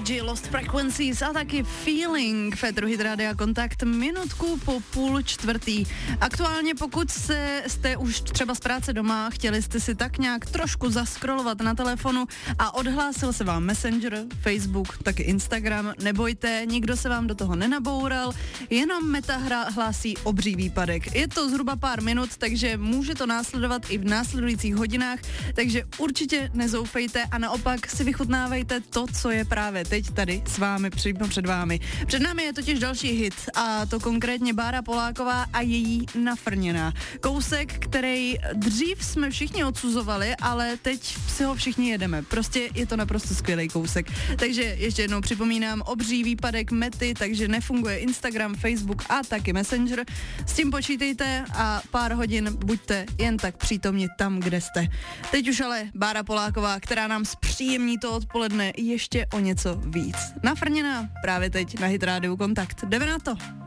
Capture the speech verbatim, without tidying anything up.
J Lost Frequencies a taky Feeling. Féteru Hit Rádia Kontakt minutku po půl čtvrtý. Aktuálně pokud se, jste už třeba z práce doma, chtěli jste si tak nějak trošku zaskrolovat na telefonu a odhlásil se vám Messenger, Facebook, taky Instagram, nebojte, nikdo se vám do toho nenaboural, jenom Meta hra hlásí obří výpadek. Je to zhruba pár minut, takže může to následovat i v následujících hodinách, takže určitě nezoufejte a naopak si vychutnávejte to, co je právě teď tady s vámi, přímo před vámi. Před námi je totiž další hit a to konkrétně Bára Poláková a její Nafrněná. Kousek, který dřív jsme všichni odsuzovali, ale teď si ho všichni jedeme. Prostě je to naprosto skvělý kousek. Takže ještě jednou připomínám, obří výpadek Mety, takže nefunguje Instagram, Facebook a taky Messenger. S tím počítejte a pár hodin buďte jen tak přítomni tam, kde jste. Teď už ale Bára Poláková, která nám zpříjemní to odpoledne ještě o něco víc. Nafrněná právě teď na Hit Rádiu Kontakt. Jdeme na to.